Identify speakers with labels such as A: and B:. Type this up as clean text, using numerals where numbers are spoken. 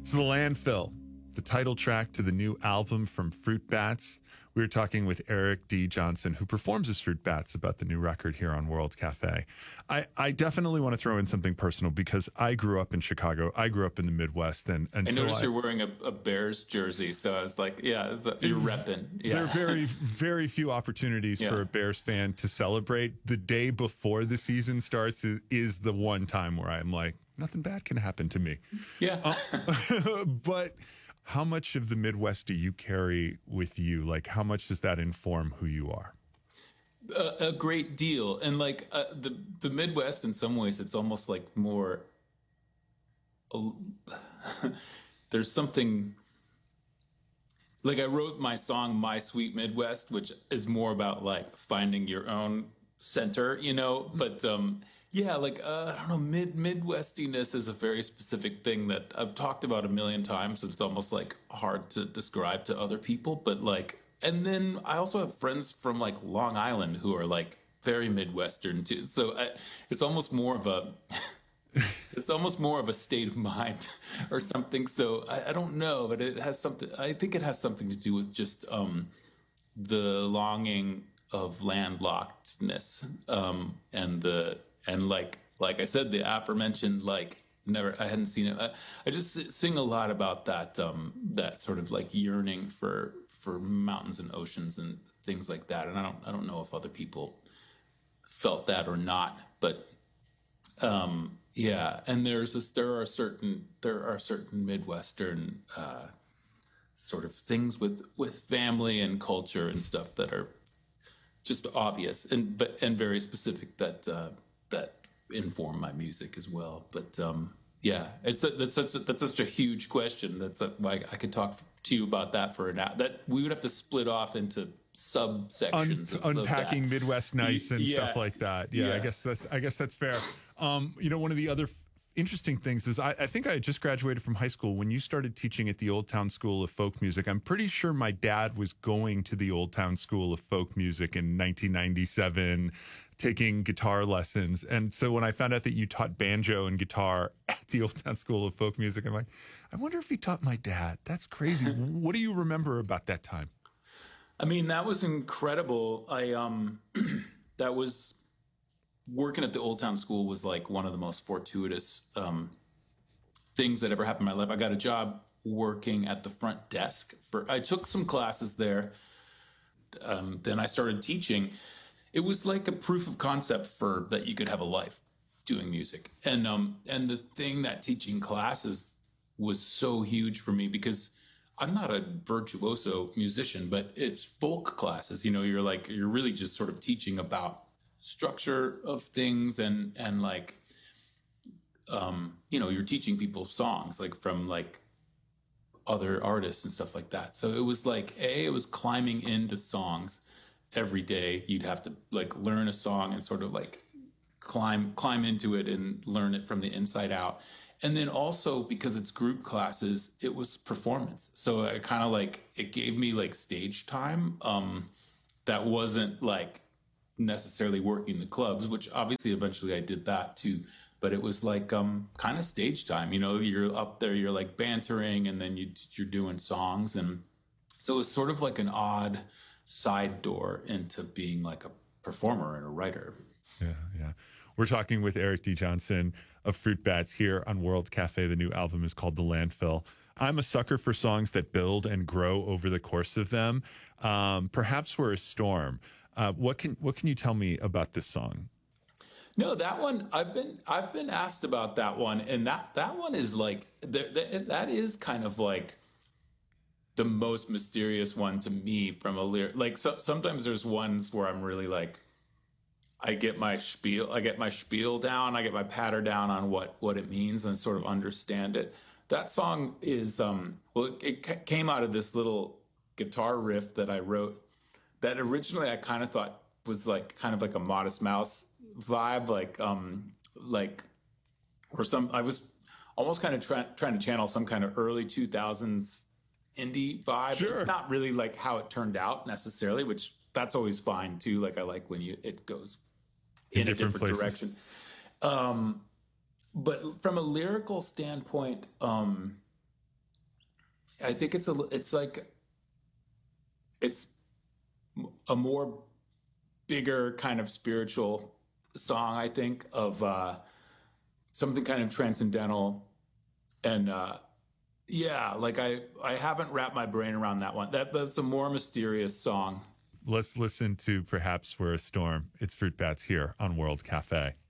A: It's The Landfill, the title track to the new album from Fruit Bats. We were talking with Eric D. Johnson, who performs as Fruit Bats, about the new record here on World Cafe. I definitely want to throw in something personal because I grew up in Chicago. I grew up in the Midwest. And
B: I noticed you're wearing a Bears jersey, so I was like, yeah, you're repping. Yeah.
A: There are very, very few opportunities for a Bears fan to celebrate. The day before the season starts is the one time where I'm like, nothing bad can happen to me.
B: Yeah.
A: But how much of the Midwest do you carry with you? Like, how much does that inform who you are?
B: A great deal. And like the Midwest, in some ways, it's almost like more, there's something, like I wrote my song, My Sweet Midwest, which is more about like finding your own center, you know, but, yeah, like, I don't know, Midwestiness is a very specific thing that I've talked about a million times. So it's almost like hard to describe to other people. But like, and then I also have friends from like Long Island who are like very Midwestern too. So it's almost more of a, it's almost more of a state of mind or something. So I don't know, but it has something, I think it has something to do with just the longing of landlockedness and like I said, the aforementioned, like I hadn't seen it. I just sing a lot about that that sort of like yearning for mountains and oceans and things like that. And I don't know if other people felt that or not, but yeah. And there are certain Midwestern sort of things with family and culture and stuff that are just obvious and very specific that inform my music as well. But yeah, that's such a huge question. That's why I could talk to you about that for an hour. That we would have to split off into subsections.
A: Unpacking
B: of
A: Midwest nice and stuff like that. Yeah,
B: yes.
A: I guess that's fair. You know, one of the other interesting things is I think I had just graduated from high school when you started teaching at the Old Town School of Folk Music. I'm pretty sure my dad was going to the Old Town School of Folk Music in 1997, taking guitar lessons. And so when I found out that you taught banjo and guitar at the Old Town School of Folk Music, I'm like, I wonder if he taught my dad. That's crazy. What do you remember about that time?
B: I mean, that was incredible. That was working at the Old Town School was like one of the most fortuitous things that ever happened in my life. I got a job working at the front desk. I took some classes there. Then I started teaching. It was like a proof of concept for that you could have a life doing music. And the thing that teaching classes was so huge for me because I'm not a virtuoso musician, but it's folk classes. You know, you're really just sort of teaching about structure of things and like you know, you're teaching people songs like from like other artists and stuff like that. So it was like it was climbing into songs every day. You'd have to like learn a song and sort of like climb into it and learn it from the inside out. And then also because it's group classes, it was performance. So I kind of like it gave me like stage time that wasn't like necessarily working the clubs, which obviously eventually I did that too, but it was like kind of stage time. You know, you're up there, you're like bantering, and then you're doing songs, and so it was sort of like an odd side door into being like a performer and a writer.
A: Yeah. We're talking with Eric D. Johnson of Fruit Bats here on World Cafe. The new album is called The Landfill. I'm a sucker for songs that build and grow over the course of them. Perhaps We're a Storm. What can you tell me about this song?
B: No, that one I've been asked about that one, and that one is like that is kind of like the most mysterious one to me from a lyric. Like sometimes there's ones where I'm really like I get my spiel down, I get my patter down on what it means and sort of understand it. That song is it came out of this little guitar riff that I wrote that originally I kind of thought was like kind of like a Modest Mouse vibe, I was almost kind of trying to channel some kind of early 2000s indie vibe.
A: Sure.
B: It's not really like how it turned out necessarily, which that's always fine too. Like I like when it goes in a different direction. But from a lyrical standpoint, I think it's like it's a more bigger kind of spiritual song, I think, of something kind of transcendental. And yeah, like I haven't wrapped my brain around that one. That's a more mysterious song.
A: Let's listen to Perhaps We're a Storm. It's Fruit Bats here on World Cafe.